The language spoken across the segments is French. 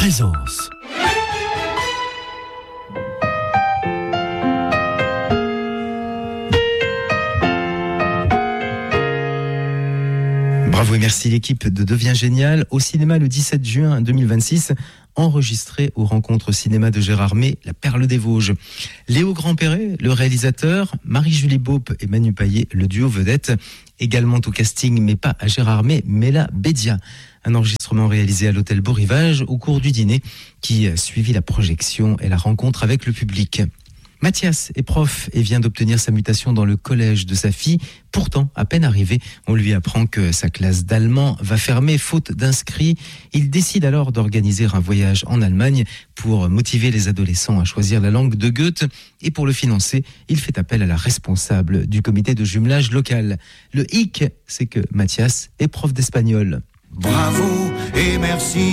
Présence. Bravo et merci l'équipe de Devient Génial au cinéma le 17 juin 2026, enregistré aux rencontres cinéma de Gérard May, La Perle des Vosges. Léo Grandperret, le réalisateur, Marie-Julie Beaupe et Manu Payet, le duo vedette, également au casting, mais pas à Gérard May, Mela Bédia. Un enregistrement réalisé à l'hôtel Beau Rivage au cours du dîner qui suivit la projection et la rencontre avec le public. Mathias est prof et vient d'obtenir sa mutation dans le collège de sa fille. Pourtant, à peine arrivé, on lui apprend que sa classe d'allemand va fermer faute d'inscrits. Il décide alors d'organiser un voyage en Allemagne pour motiver les adolescents à choisir la langue de Goethe. Et pour le financer, il fait appel à la responsable du comité de jumelage local. Le hic, c'est que Mathias est prof d'espagnol. Bravo et merci.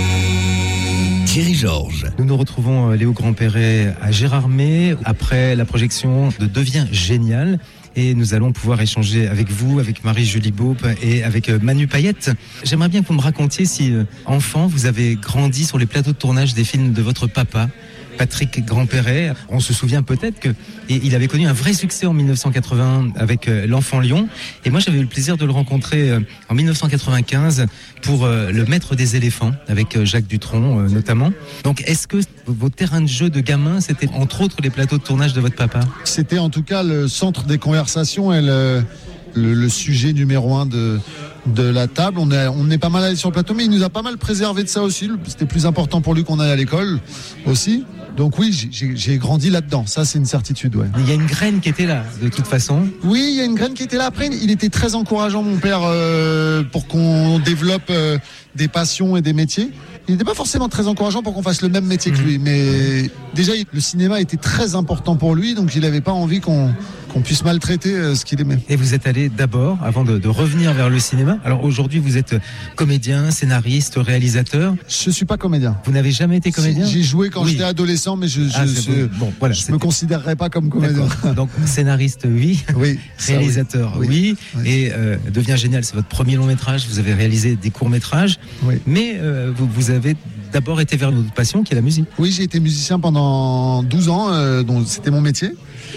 Thierry Georges. Nous nous retrouvons Léo Grandperret à Gérard May après la projection de Devient Génial. Et nous allons pouvoir échanger avec vous, avec Marie-Julie Beaupe et avec Manu Payet. J'aimerais bien que vous me racontiez si, enfant, vous avez grandi sur les plateaux de tournage des films de votre papa, Patrick Grandperret. On se souvient peut-être qu'il avait connu un vrai succès en 1980 avec L'Enfant Lion. Et moi, j'avais eu le plaisir de le rencontrer en 1995 pour Le Maître des éléphants, avec Jacques Dutronc notamment. Donc, est-ce que vos terrains de jeu de gamin, c'était entre autres les plateaux de tournage de votre papa ? C'était en tout cas le centre des conversations et le sujet numéro 1 de la table. On est pas mal allé sur le plateau, mais il nous a pas mal préservé de ça aussi. C'était plus important pour lui qu'on aille à l'école aussi. Donc oui, j'ai grandi là-dedans. Ça, c'est une certitude, ouais. Il y a une graine qui était là, de toute façon. Oui, il y a une graine qui était là. Après, il était très encourageant, mon père, pour qu'on développe des passions et des métiers. Il n'était pas forcément très encourageant pour qu'on fasse le même métier que lui. Mais déjà, le cinéma était très important pour lui, donc il n'avait pas envie qu'on puisse maltraiter ce qu'il aimait. Et vous êtes allé d'abord, avant de revenir vers le cinéma. Alors aujourd'hui, vous êtes comédien, scénariste, réalisateur. Je suis pas comédien. Vous n'avez jamais été comédien ? J'ai joué quand j'étais adolescent, mais je me considérerais pas comme comédien. D'accord. Donc scénariste, oui. Oui. Réalisateur, oui. Et Devient Génial, c'est votre premier long métrage. Vous avez réalisé des courts métrages. Oui. Mais vous avez d'abord été vers une autre passion qui est la musique. Oui, j'ai été musicien pendant 12 ans, donc c'était mon métier.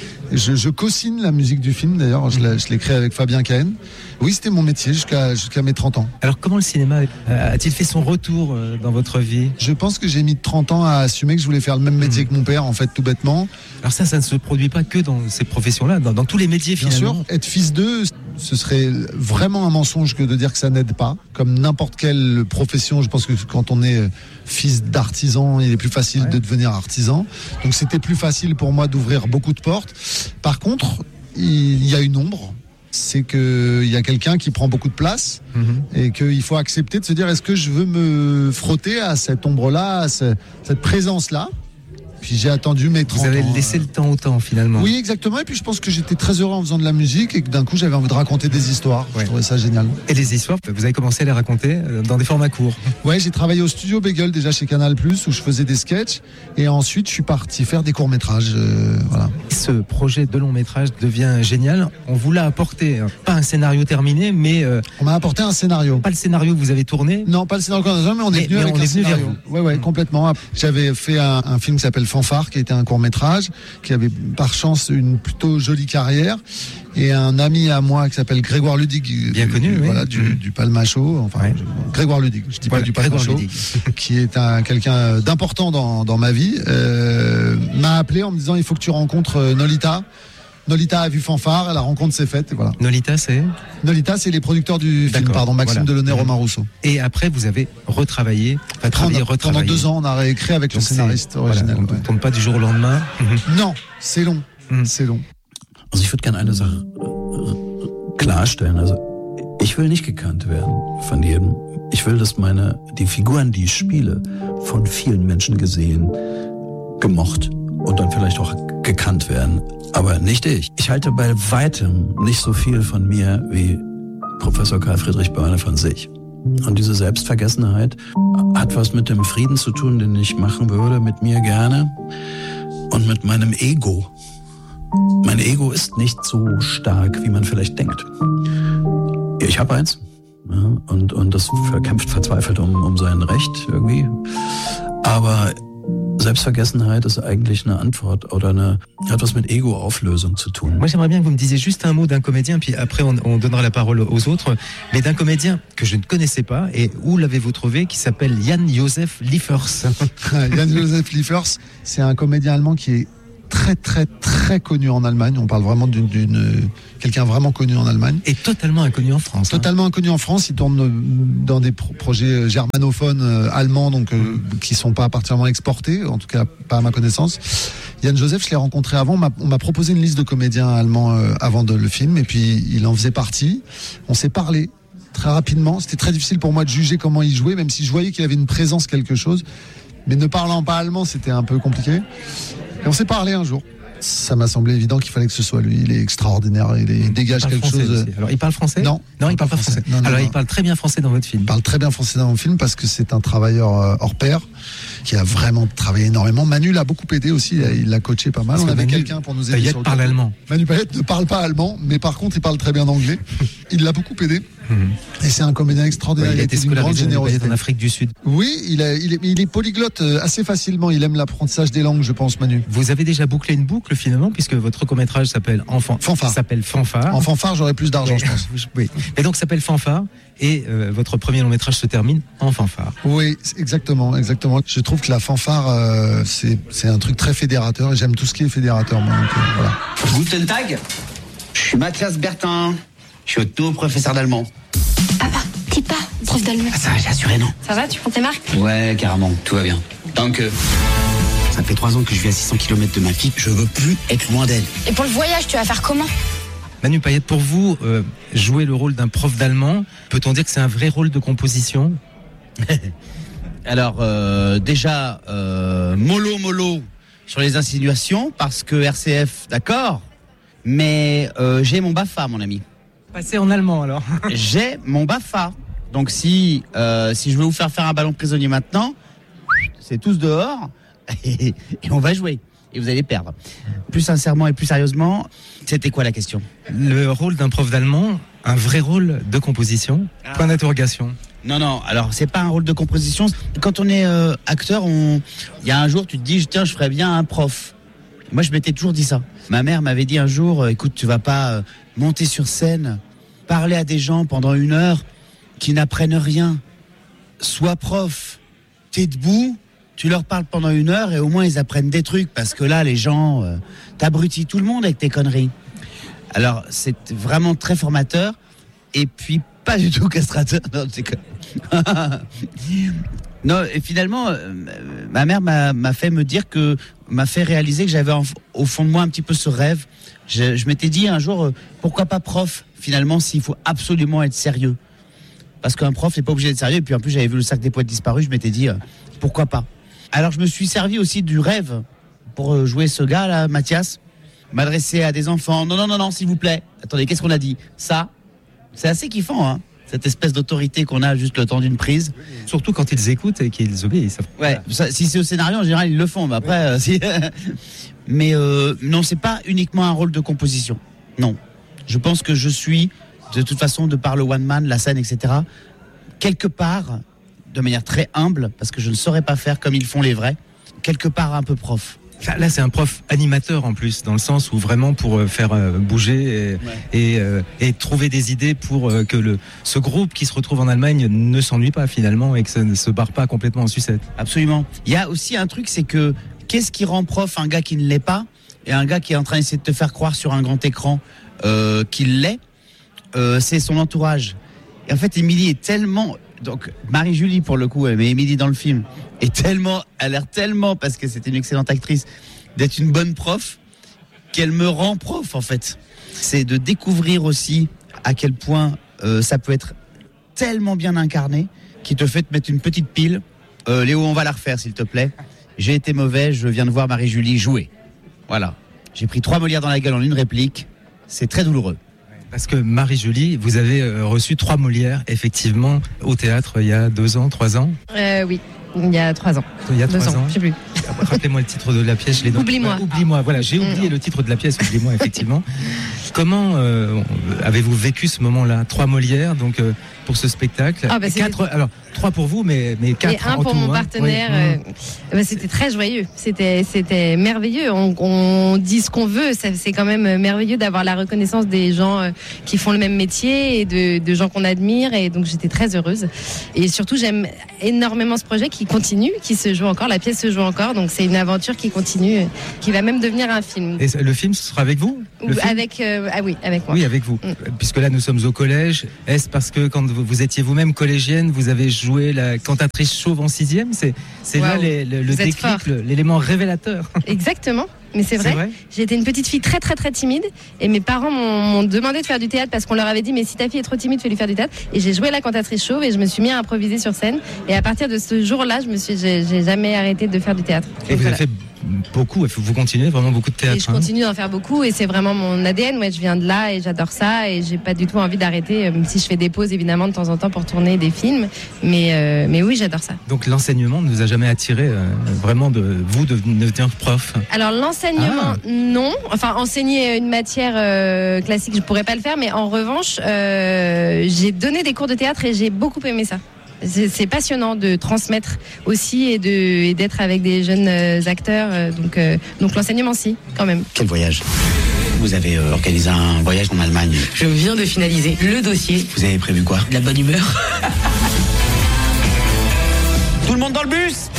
Je co-signe la musique du film, d'ailleurs, je l'ai créé avec Fabien Cahen. Oui, c'était mon métier jusqu'à mes 30 ans. Alors comment le cinéma a-t-il fait son retour dans votre vie ? Je pense que j'ai mis 30 ans à assumer que je voulais faire le même métier que mon père, en fait, tout bêtement. Alors ça ne se produit pas que dans ces professions-là, dans tous les métiers finalement. Bien sûr, être fils d'eux, ce serait vraiment un mensonge que de dire que ça n'aide pas. Comme n'importe quelle profession, je pense que quand on est fils d'artisan, il est plus facile de devenir artisan. Donc c'était plus facile pour moi d'ouvrir beaucoup de portes. Par contre, il y a une ombre. C'est qu'il y a quelqu'un qui prend beaucoup de place et qu'il faut accepter de se dire est-ce que je veux me frotter à cette ombre-là, à cette présence-là. Puis j'ai attendu mes 30 ans. Vous avez laissé le temps au temps finalement. Oui, exactement. Et puis je pense que j'étais très heureux en faisant de la musique et que d'un coup j'avais envie de raconter des histoires. Je trouvais ça génial. Et les histoires, vous avez commencé à les raconter dans des formats courts. Ouais, j'ai travaillé au studio Bagel déjà chez Canal+, où je faisais des sketchs. Et ensuite je suis parti faire des courts-métrages. Voilà. Ce projet de long-métrage Devient Génial. On vous l'a apporté, pas un scénario terminé, mais... on m'a apporté un scénario. Pas le scénario que vous avez tourné ? Non, pas le scénario qu'on a tourné, mais on est venu avec un scénario. Ouais, complètement. J'avais fait un film qui s'appelle Fanfare, qui était un court-métrage, qui avait par chance une plutôt jolie carrière. Et un ami à moi qui s'appelle Grégoire Ludig, bien connu, voilà, du Palmacho, enfin Grégoire Ludig, je dis pas du Palmacho, qui est quelqu'un d'important dans ma vie, m'a appelé en me disant il faut que tu rencontres Nolita. Nolita a vu Fanfare, la rencontre s'est faite, et voilà. Nolita, c'est les producteurs du film, Maxime Delaunay, Romain Rousseau. Et après, vous avez retravaillé. Pendant 2 ans, on a réécrit avec le scénariste original. On ne tourne pas du jour au lendemain. Non, c'est long. C'est long. Also ich würde gerne eine Sache klarstellen. Also ich will nicht gekannt werden von jedem. Ich will, dass die Figuren, die ich spiele, von vielen Menschen gesehen, gemocht und dann vielleicht auch gekannt werden. Aber nicht ich. Ich halte bei weitem nicht so viel von mir wie Professor Karl Friedrich Börne von sich. Und diese Selbstvergessenheit hat was mit dem Frieden zu tun, den ich machen würde, mit mir gerne und mit meinem Ego. Mein Ego ist nicht so stark, wie man vielleicht denkt. Ich habe eins, ja, und das kämpft verzweifelt um sein Recht irgendwie. Aber Selbstvergessenheit ist eigentlich eine Antwort oder hat was mit Ego-Auflösung zu tun. Moi, j'aimerais bien que vous me disiez juste un mot d'un comédien, puis après on donnera la parole aux autres, mais d'un comédien que je ne connaissais pas, et où l'avez-vous trouvé, qui s'appelle Jan-Josef Liefers. Jan-Josef Liefers, c'est un comédien allemand qui est très très très connu en Allemagne. On parle vraiment d'une quelqu'un vraiment connu en Allemagne. Et totalement inconnu en France. Totalement inconnu en France. Il tourne dans des projets germanophones allemands, donc qui sont pas particulièrement exportés, en tout cas pas à ma connaissance. Yann Joseph, je l'ai rencontré avant. On m'a proposé une liste de comédiens allemands avant le film, et puis il en faisait partie. On s'est parlé très rapidement. C'était très difficile pour moi de juger comment il jouait, même si je voyais qu'il avait une présence, quelque chose. Mais ne parlant pas allemand, c'était un peu compliqué. Et on s'est parlé un jour. Ça m'a semblé évident qu'il fallait que ce soit lui. Il est extraordinaire, il dégage quelque chose. Aussi. Alors il parle français ? Non, il parle pas français. Non, alors il parle très bien français dans votre film. Il parle très bien français dans mon film parce que c'est un travailleur hors pair qui a vraiment travaillé énormément. Manu l'a beaucoup aidé aussi, il l'a coaché pas mal. Parce on avait Manu quelqu'un pour nous aider. Payette parle allemand. Manu Payette ne parle pas allemand, mais par contre il parle très bien anglais. Il l'a beaucoup aidé. Et c'est un comédien extraordinaire. Il a été d'une grande générosité en Afrique du Sud. Oui, il est polyglotte assez facilement. Il aime l'apprentissage des langues, je pense, Manu. Vous avez déjà bouclé une boucle finalement, puisque votre court-métrage s'appelle Fanfare. Fanfare. En fanfare, j'aurais plus d'argent, je pense. Oui. Et donc s'appelle Fanfare. Et votre premier long métrage se termine en fanfare. Oui, exactement. Je trouve que la fanfare, c'est un truc très fédérateur, et j'aime tout ce qui est fédérateur, moi. Donc, voilà. Guten Tag, je suis Mathias Bertin, je suis votre nouveau professeur d'allemand. Papa, dis pas, prof d'allemand. Ah, ça va, j'ai assuré, non. Ça va, tu prends tes marques ? Ouais, carrément, tout va bien. Donc, ça fait 3 ans que je vis à 600 km de ma fille, je veux plus être loin d'elle. Et pour le voyage, tu vas faire comment ? Manu Payette, pour vous, jouer le rôle d'un prof d'allemand, peut-on dire que c'est un vrai rôle de composition ? Alors, déjà, mollo sur les insinuations, parce que RCF, d'accord, mais j'ai mon BAFA, mon ami. Passez en allemand, alors. J'ai mon BAFA. Donc, si je veux vous faire un ballon prisonnier maintenant, c'est tous dehors, et on va jouer. Et vous allez perdre. Plus sincèrement et plus sérieusement, c'était quoi la question ? Le rôle d'un prof d'allemand, un vrai rôle de composition ? Point d'interrogation. Non, alors c'est pas un rôle de composition. Quand on est acteur, il y a un jour, tu te dis, tiens, je ferais bien un prof. Moi, je m'étais toujours dit ça. Ma mère m'avait dit un jour, écoute, tu vas pas monter sur scène, parler à des gens pendant 1 heure qui n'apprennent rien. Sois prof, t'es debout, tu leur parles pendant 1 heure et au moins ils apprennent des trucs, parce que là, les gens, t'abrutis tout le monde avec tes conneries. Alors, c'est vraiment très formateur, et puis pas du tout castrateur. Non, c'est non, et finalement, ma mère m'a fait réaliser que j'avais au fond de moi un petit peu ce rêve. Je m'étais dit un jour, pourquoi pas prof, finalement, s'il faut absolument être sérieux. Parce qu'un prof n'est pas obligé d'être sérieux. Et puis en plus, j'avais vu le Cercle des poètes disparus, je m'étais dit, pourquoi pas. Alors je me suis servi aussi du rêve pour jouer ce gars-là, Mathias. M'adresser à des enfants. Non, s'il vous plaît. Attendez, qu'est-ce qu'on a dit ? Ça, c'est assez kiffant, hein, cette espèce d'autorité qu'on a juste le temps d'une prise. Surtout quand ils écoutent et qu'ils obéissent. Ouais, ça, si c'est au scénario, en général, ils le font. Mais après, mais non, c'est pas uniquement un rôle de composition. Non. Je pense que je suis, de toute façon, de par le one man, la scène, etc., quelque part, de manière très humble, parce que je ne saurais pas faire comme ils font les vrais, quelque part un peu prof. Là, c'est un prof animateur en plus, dans le sens où vraiment pour faire bouger et trouver des idées pour que ce groupe qui se retrouve en Allemagne ne s'ennuie pas finalement et que ça ne se barre pas complètement en sucette. Absolument. Il y a aussi un truc, c'est que qu'est-ce qui rend prof un gars qui ne l'est pas et un gars qui est en train d'essayer de te faire croire sur un grand écran qu'il l'est, c'est son entourage. Et en fait, Émilie est tellement... Donc, Marie-Julie, pour le coup, mais Émilie dans le film, elle a l'air tellement, parce que c'était une excellente actrice, d'être une bonne prof, qu'elle me rend prof, en fait. C'est de découvrir aussi à quel point ça peut être tellement bien incarné, qui te fait te mettre une petite pile. Léo, on va la refaire, s'il te plaît. J'ai été mauvais, je viens de voir Marie-Julie jouer. Voilà. J'ai pris 3 Molières dans la gueule en une réplique. C'est très douloureux. Parce que Marie-Julie, vous avez reçu 3 Molières, effectivement, au théâtre il y a 2 ans, 3 ans ? Oui, il y a 3 ans. Il y a 3 ans, je sais plus. Rappelez-moi le titre de la pièce. Oublie-moi. Oublie-moi. Voilà, j'ai oublié le titre de la pièce. Oublie-moi, effectivement. Comment avez-vous vécu ce moment-là? 3 Molières, donc pour ce spectacle. Ah, bah, 4. Alors 3 pour vous, mais 4 et un en pour tout, mon partenaire. Oui. C'était très joyeux. C'était merveilleux. On dit ce qu'on veut. C'est quand même merveilleux d'avoir la reconnaissance des gens qui font le même métier et de gens qu'on admire. Et donc j'étais très heureuse. Et surtout, j'aime énormément ce projet qui continue, qui se joue encore. La pièce se joue encore. Donc c'est une aventure qui continue, qui va même devenir un film. Et le film, ce sera avec vous? Avec moi. Oui, avec vous. Puisque là, nous sommes au collège. Est-ce parce que quand vous étiez vous-même collégienne, vous avez joué la cantatrice chauve en 6e? C'est là le déclic, l'élément révélateur. Exactement. Mais c'est vrai. J'ai été une petite fille très très très timide et mes parents m'ont demandé de faire du théâtre parce qu'on leur avait dit mais si ta fille est trop timide, fais-lui faire du théâtre. Et j'ai joué la cantatrice chauve et je me suis mis à improviser sur scène. Et à partir de ce jour-là, j'ai jamais arrêté de faire du théâtre. Et vous avez fait beaucoup, vous continuez vraiment beaucoup de théâtre. Et je continue d'en faire beaucoup et c'est vraiment mon ADN. Ouais, je viens de là et j'adore ça et j'ai pas du tout envie d'arrêter, même si je fais des pauses évidemment de temps en temps pour tourner des films. Mais oui, j'adore ça. Donc l'enseignement ne vous a jamais attiré vraiment de devenir prof? Alors l'enseignement, non. Enfin, enseigner une matière classique, je pourrais pas le faire. Mais en revanche, j'ai donné des cours de théâtre et j'ai beaucoup aimé ça. C'est passionnant de transmettre aussi et d'être avec des jeunes acteurs. Donc l'enseignement, si, quand même. Quel voyage? Vous avez organisé un voyage en Allemagne. Je viens de finaliser le dossier. Vous avez prévu quoi? De la bonne humeur. Tout le monde dans le bus?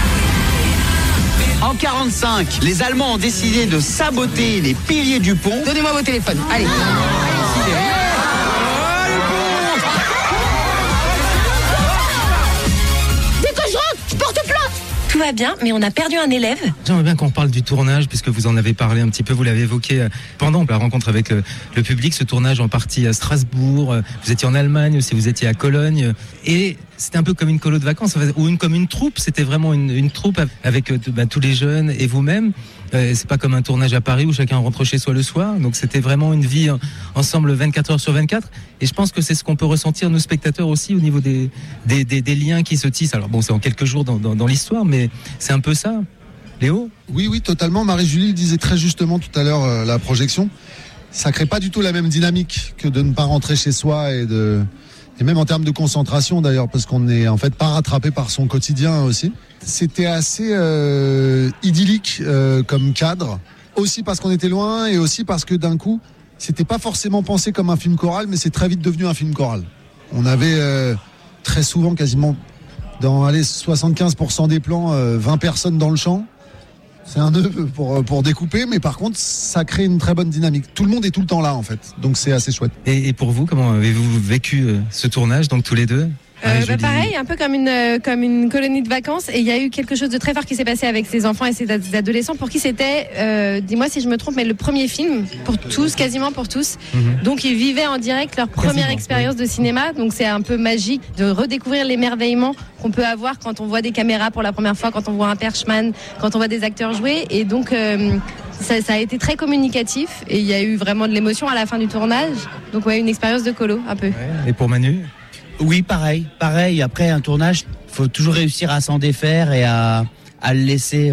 En 45, les Allemands ont décidé de saboter les piliers du pont. Donnez-moi vos téléphones. Allez. Tout va bien, mais on a perdu un élève. J'aimerais bien qu'on parle du tournage, puisque vous en avez parlé un petit peu, vous l'avez évoqué pendant la rencontre avec le public, ce tournage en partie à Strasbourg, vous étiez en Allemagne aussi, vous étiez à Cologne, et c'était un peu comme une colo de vacances, ou comme une troupe, c'était vraiment une troupe avec tous les jeunes et vous-même. C'est pas comme un tournage à Paris où chacun rentre chez soi le soir, donc c'était vraiment une vie ensemble 24 heures sur 24, et je pense que c'est ce qu'on peut ressentir nos spectateurs aussi au niveau des liens qui se tissent. Alors bon, c'est en quelques jours dans l'histoire, mais c'est un peu ça. Léo? Oui, totalement. Marie-Julie le disait très justement tout à l'heure, la projection, ça crée pas du tout la même dynamique que de ne pas rentrer chez soi et même en termes de concentration d'ailleurs, parce qu'on n'est en fait pas rattrapé par son quotidien aussi. C'était assez idyllique comme cadre, aussi parce qu'on était loin et aussi parce que d'un coup, c'était pas forcément pensé comme un film choral, mais c'est très vite devenu un film choral. On avait très souvent, quasiment dans 75% des plans, 20 personnes dans le champ. C'est un nœud pour découper, mais par contre, ça crée une très bonne dynamique. Tout le monde est tout le temps là, en fait. Donc, c'est assez chouette. Et pour vous, comment avez-vous vécu ce tournage, donc tous les deux? Pareil, un peu comme une colonie de vacances. Et il y a eu quelque chose de très fort qui s'est passé avec ces enfants et ces adolescents pour qui c'était, dis-moi si je me trompe, mais le premier film pour tous, quasiment pour tous. Donc ils vivaient en direct leur première expérience de cinéma. Donc c'est un peu magique de redécouvrir l'émerveillement qu'on peut avoir quand on voit des caméras pour la première fois, quand on voit un perchman, quand on voit des acteurs jouer. Et donc ça a été très communicatif et il y a eu vraiment de l'émotion à la fin du tournage. Donc une expérience de colo un peu. Et pour Manu? Oui, pareil. Après un tournage, faut toujours réussir à s'en défaire et à laisser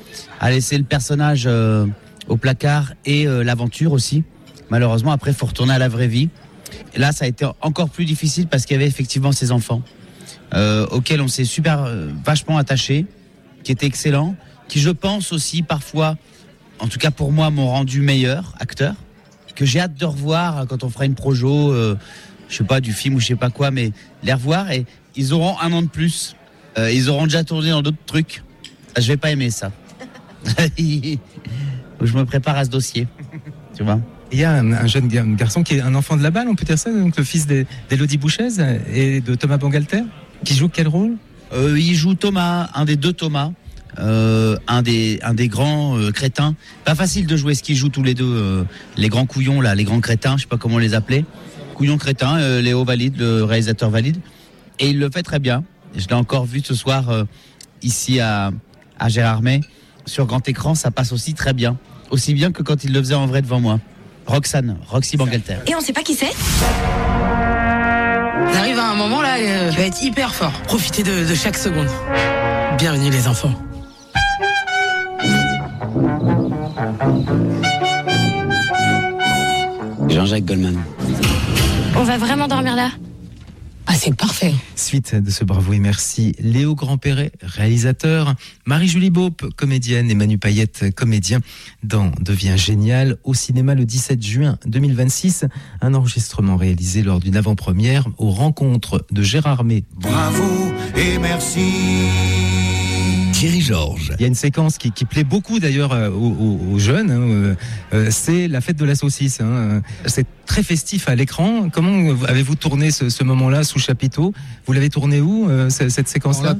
le personnage au placard et l'aventure aussi. Malheureusement, après, faut retourner à la vraie vie. Et là, ça a été encore plus difficile parce qu'il y avait effectivement ces enfants auxquels on s'est vachement attaché, qui étaient excellents, qui, je pense aussi parfois, en tout cas pour moi, m'ont rendu meilleur acteur, que j'ai hâte de revoir quand on fera une projo. Je sais pas, du film ou je sais pas quoi, mais les revoir et ils auront 1 an de plus. Ils auront déjà tourné dans d'autres trucs. Je vais pas aimer ça. Je me prépare à ce dossier. Tu vois. Il y a un jeune garçon qui est un enfant de la balle, on peut dire ça, donc le fils d'Élodie Bouchez et de Thomas Bangalter, qui joue quel rôle? Il joue Thomas, un des deux Thomas. Un des grands crétins. Pas facile de jouer ce qu'ils jouent tous les deux, les grands couillons là, les grands crétins, je sais pas comment les appeler. Couillon crétin, Léo Valide, le réalisateur valide, et il le fait très bien. Je l'ai encore vu ce soir ici à Gérardmer sur grand écran, ça passe aussi très bien, aussi bien que quand il le faisait en vrai devant moi. Roxy Bangalter. Et on sait pas qui c'est? On arrive à un moment là qui va être hyper fort. Profitez de chaque seconde. Bienvenue les enfants. Jean-Jacques Goldman. On va vraiment dormir là? Ah, c'est parfait. Suite de ce Bravo et merci, Léo Grand-Perret, réalisateur, Marie-Julie Beaupe, comédienne, et Manu Payette, comédien, dans Devient génial, au cinéma le 17 juin 2026. Un enregistrement réalisé lors d'une avant-première aux rencontres de Gérard May. Bravo et merci. Thierry Georges. Il y a une séquence qui plaît beaucoup d'ailleurs aux jeunes, c'est la fête de la saucisse. C'est très festif à l'écran. Comment avez-vous tourné ce moment-là sous chapiteau? Vous l'avez tourné où, cette séquence-là?